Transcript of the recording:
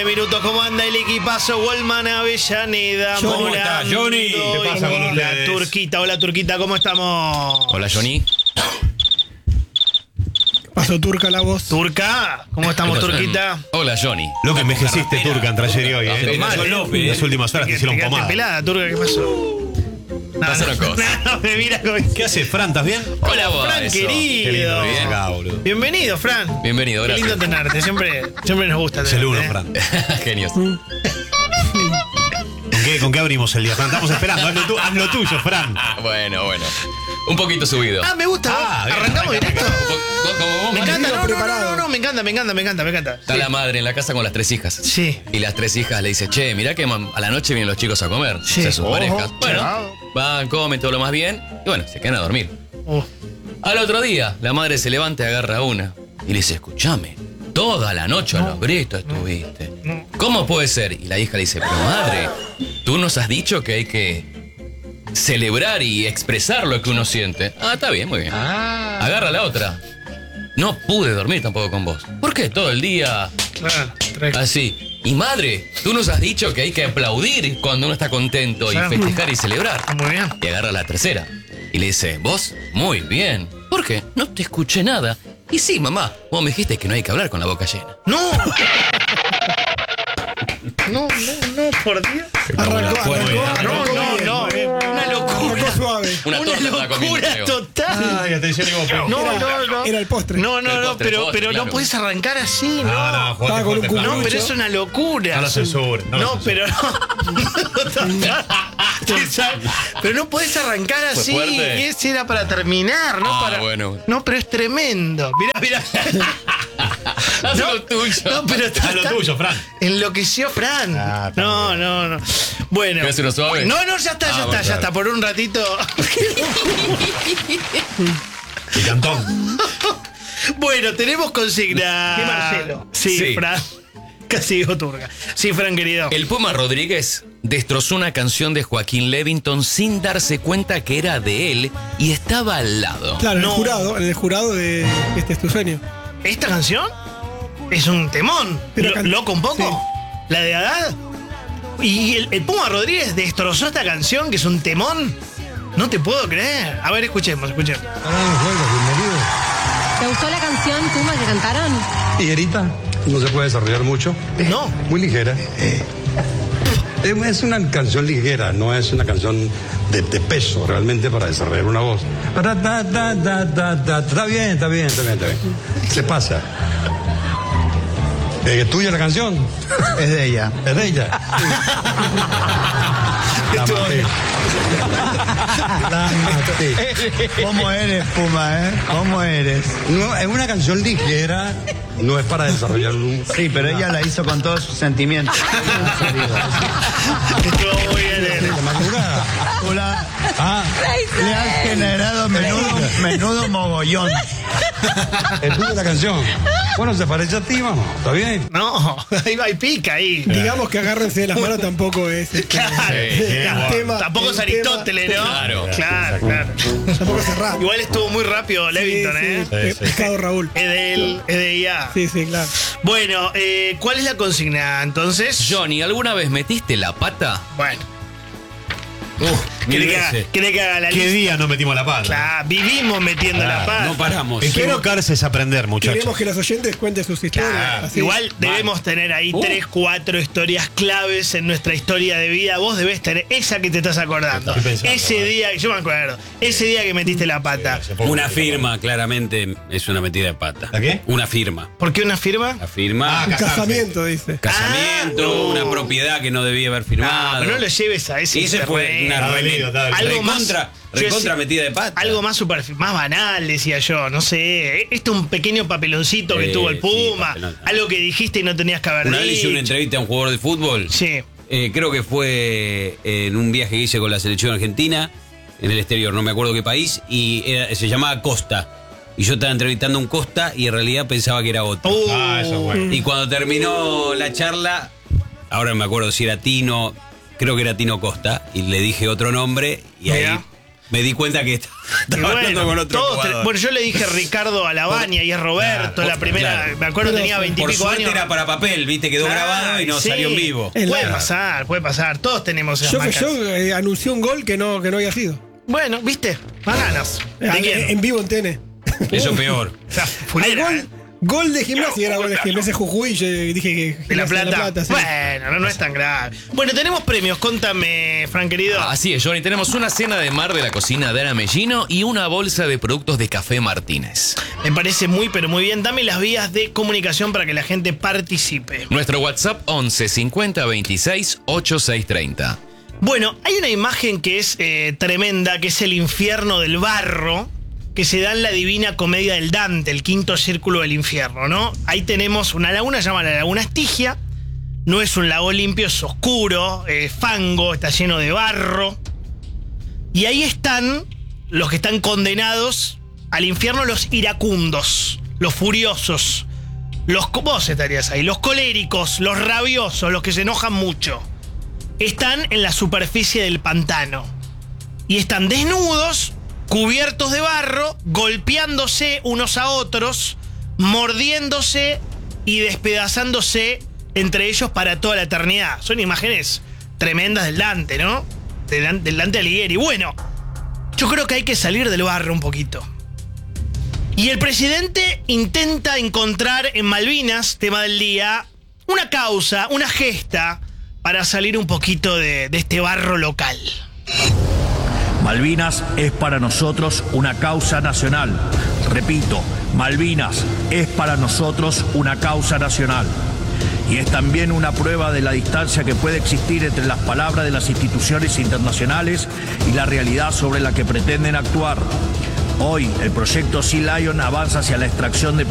Minutos, ¿cómo anda el equipazo? Wallman, Avellaneda, ¿Cómo está, Johnny? ¿Qué pasa con ustedes? Hola Turquita, ¿cómo estamos? Hola, Johnny. Pasó Turca la voz. Turca, ¿cómo estamos, Turquita? Hola, Johnny. Lo que envejeciste, Turca, entre ayer y hoy, Mal, Las últimas horas te hicieron quedaste pomada. pelada, Turca, ¿qué pasó? Pasa una cosa. No, me mira como... ¿Qué haces, Fran? ¿Estás bien? Hola, ¿Cómo va Fran, eso? querido. Qué lindo Bien. acá, boludo. Bienvenido, Fran. Bienvenido, Qué lindo gracias. tenerte, siempre nos gusta Es el uno, tenerte, Fran. Genios. ¿Con qué abrimos el día, Fran? Estamos esperando. Haz lo tuyo, Fran. Bueno. Un poquito subido. Ah, me gusta. Bien, Arrancamos directo. ¿Cómo vos, Me Mari? encanta, preparado. no, me encanta. Está la madre en la casa con las 3 hijas. Sí. Y las 3 hijas le dicen, che, mirá que a la noche vienen los chicos a comer. Sí. O sea, sus Ojo, parejas. Bueno, chao. van, comen todo lo más bien. Y bueno, se quedan a dormir. Uh, Al otro día, la madre se levanta y agarra una. Y le dice, escúchame, toda la noche a los gritos estuviste. ¿Cómo puede ser? Y la hija le dice, pero madre, tú nos has dicho que hay que celebrar y expresar lo que uno siente. Ah, está bien, muy bien. Agarra la otra. No pude dormir tampoco con vos. ¿Por qué todo el día claro. así? Y madre, tú nos has dicho que hay que aplaudir cuando uno está contento y Claro. festejar y celebrar. Muy bien. Y agarra la tercera. Y le dice, vos, muy bien. ¿Por qué? No te escuché nada. Y sí, mamá, vos me dijiste que no hay que hablar con la boca llena. No, por Dios. Arrancó No, bien. una locura. Arrancó suave. Una torta la comí, locura creo. total. Ay, atención, Ivo. No. Era el postre. No, El postre, pero claro. no puedes arrancar así, No, no. jugate Estaba con fuerte, un Fran. No, pero es una locura. No lo censures. No, pero pero no podés arrancar ¿Fue así. fuerte? Ese era para terminar, no Ah, para. bueno. No, pero es tremendo. Mirá. Haz lo tuyo. No, pero Haz lo tuyo, Fran. enloqueció Fran. Ah, está No. Bueno. ¿Querés uno suave? No, ya está. bueno, Ya está. Por un ratito. Y Cantón. Bueno, tenemos consigna. ¿Qué Marcelo? Sí, Fran. Casi digo Turca. Sí, Fran, querido. El Puma Rodríguez destrozó una canción de Joaquín Levington sin darse cuenta que era de él y estaba al lado. Claro, No. en el jurado de Este es tu sueño. ¿Esta canción? Es un temón. Pero ¿Loco un poco? sí. ¿La de Haddad? Y el Puma Rodríguez destrozó esta canción, que es un temón. No te puedo creer. A ver, escuchemos. ¿Te gustó la canción Puma que cantaron? Ligerita, no se puede desarrollar mucho. No. Muy ligera. Es una canción ligera, no es una canción de peso realmente para desarrollar una voz. Está bien. Se pasa. ¿Es tuya la canción? Es de ella. ¿Es de ella? La maté. La maté. ¿Cómo eres, Puma, ¿Cómo eres? No, es una canción ligera, no es para desarrollar un... Sí, pero ella la hizo con todos sus sentimientos. Estuvo muy bien. De madrugada. Hola. Ah, Le has generado menudo mogollón. es tuya la canción. Bueno, se parece a ti, vamos. ¿Está bien? No, hay pica ahí. Digamos que agárrense de las manos tampoco es. Claro. el tema- Tampoco es el tema- Aristóteles, ¿no? Claro. Tampoco es cerrado. Igual estuvo muy rápido Levington, ¿eh? Sí, Pescado Raúl. Es de él, es de ella. Sí, claro. Bueno, ¿cuál es la consigna entonces? Johnny, ¿alguna vez metiste la pata? Bueno, Mil ¿quiere veces. que haga la ¿Qué lista? día no metimos la pata? Claro, vivimos metiendo la pata. No paramos. Equivocarse es aprender, muchachos. Queremos que los oyentes cuenten sus historias. Claro, así. igual debemos tener ahí 3, 4 historias claves en nuestra historia de vida. Vos debés tener esa que te estás acordando. Estoy pensando, Ese día, yo me acuerdo, ese día que metiste la pata. Una firma, claramente, es una metida de pata. ¿La qué? Una firma. ¿Por qué una firma? La firma, Un casamiento, dice. casamiento, no. una propiedad que no debía haber firmado. No, pero no lo lleves a ese Y ese fue terreno. una Está dolido, está dolido. Algo más- recontra yo metida de pata. Algo más más banal, decía yo, no sé. Esto es un pequeño papeloncito que tuvo el Sí, Puma, papelón. algo que dijiste y no tenías que haber Una vez hice una dicho. entrevista a un jugador de fútbol. Sí. Creo que fue en un viaje que hice con la selección argentina, en el exterior, no me acuerdo qué país, y se llamaba Costa. Y yo estaba entrevistando a un Costa y en realidad pensaba que era otro. Eso es bueno. Y cuando terminó la charla, ahora no me acuerdo si era Tino, creo que era Tino Costa, y le dije otro nombre y Mirá. ahí me di cuenta que Y estaba hablando con otro jugador. bueno, yo le dije Ricardo Alabaña y es Roberto, la primera, claro. me acuerdo tenía Por 20 y pico suerte años. era para papel, viste, quedó grabado y no Sí. salió en vivo. Puede pasar, todos tenemos esas Yo macas. anuncié un gol que no había sido. Bueno, ¿viste? Más ganas. ¿De quién? En vivo en TN. Eso peor. O sea, fulera, Al gol de Gimnasia, era gol de Gimnasia Jujuy, yo dije que de La Gimnasia Plata. sí. Bueno, no es tan grave. Bueno, tenemos premios, contame, Fran querido. Así es, Johnny. Tenemos una cena de mar de la cocina de Ana Mellino y una bolsa de productos de Café Martínez. Me parece muy, pero muy bien. Dame las vías de comunicación para que la gente participe. Nuestro WhatsApp 11 50 26 8630. Bueno, hay una imagen que es tremenda, que es el infierno del barro, que se da en la Divina Comedia del Dante, el quinto círculo del infierno, ¿no? Ahí tenemos una laguna, se llama la Laguna Estigia. No es un lago limpio, es oscuro, fango, está lleno de barro. Y ahí están los que están condenados al infierno, los iracundos, los furiosos. Vos estarías ahí, los coléricos, los rabiosos, los que se enojan mucho. Están en la superficie del pantano. Y están desnudos, cubiertos de barro, golpeándose unos a otros, mordiéndose y despedazándose entre ellos para toda la eternidad. Son imágenes tremendas del Dante, ¿no? Del Dante Alighieri. Bueno, yo creo que hay que salir del barro un poquito. Y el presidente intenta encontrar en Malvinas, tema del día, una causa, una gesta para salir un poquito de este barro local. Malvinas es para nosotros una causa nacional. Repito, Malvinas es para nosotros una causa nacional. Y es también una prueba de la distancia que puede existir entre las palabras de las instituciones internacionales y la realidad sobre la que pretenden actuar. Hoy, el proyecto Sea Lion avanza hacia la extracción de